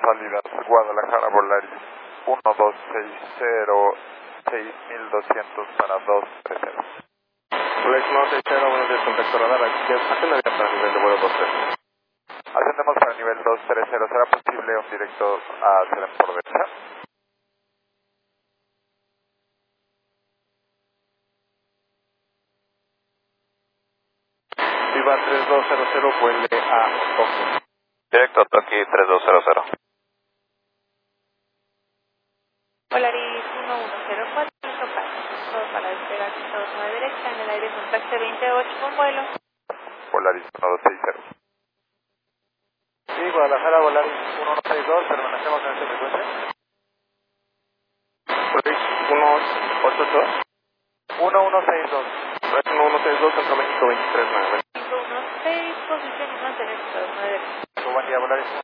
salidas Guadalajara Volaris 1260, 6200 para 230. Volaris 160, buenos días, contacto radar, haciendo vía para nivel de vuelo 230. Ascendemos para nivel 230, ¿será posible un directo a Selem por derecha? Viva 3200, vuele a Tokio. Directo Toki 3200. Volaris 1104, todo para despegar 129 derecha, en el aire contacto 28 con vuelo. Volaris 1260. Sí, Guadalajara, Volaris 1162, permanecemos en esta frecuencia. Volaris 182. 1162. Volaris 1162, Centro México 239. 516, posición y mantener 129 derecha. Buen día, Volaris